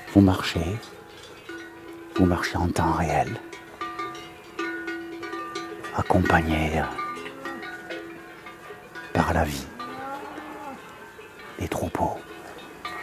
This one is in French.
Vous marchez en temps réel, accompagné par la vie, les troupeaux.